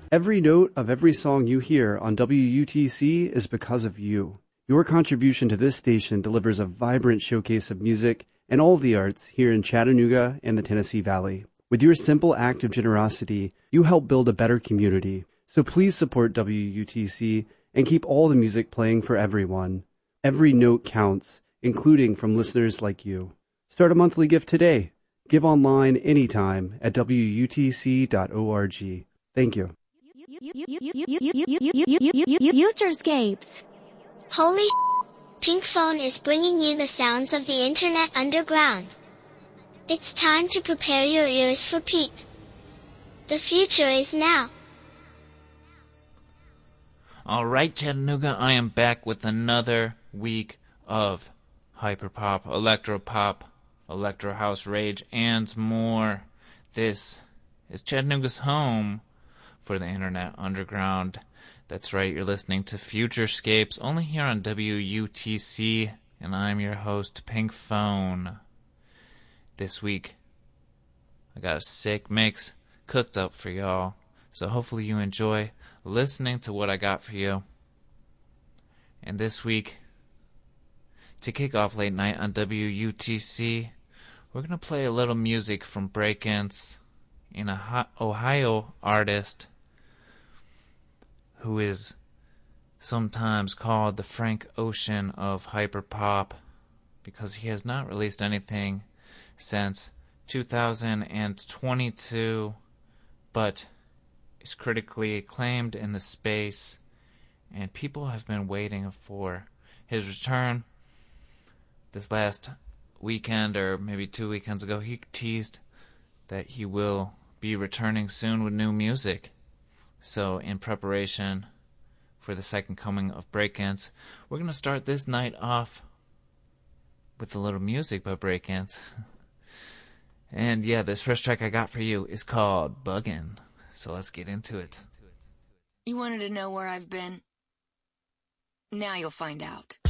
Every note of every song you hear on WUTC is because of you. Your contribution to this station delivers a vibrant showcase of music and all of the arts here in Chattanooga and the Tennessee Valley. With your simple act of generosity, you help build a better community. So please support WUTC and keep all the music playing for everyone. Every note counts, including from listeners like you. Start a monthly gift today. Give online anytime at WUTC.org. Thank you. Futurescapes. Holy Pink Phone is bringing you the sounds of the Internet Underground. It's time to prepare your ears for peak. The future is now. Alright, Chattanooga, I am back with another week of hyperpop, electropop, electro house rage, and more. This is Chattanooga's home for the Internet Underground. That's right, you're listening to Futurescapes, only here on WUTC, and I'm your host, Pink Phone. This week, I got a sick mix cooked up for y'all, so hopefully you enjoy listening to what I got for you. And this week, to kick off late night on WUTC, we're going to play a little music from Break-Ins, an Ohio artist who is sometimes called the Frank Ocean of hyperpop because he has not released anything since 2022, but is critically acclaimed in the space, and people have been waiting for his return. This last weekend, or maybe 2 weekends ago, he teased that he will be returning soon with new music. So in preparation for the second coming of Break-Ins, we're going to start this night off with a little music by Break-Ins. And yeah, this first track I got for you is called Buggin'. So let's get into it. You wanted to know where I've been? Now you'll find out.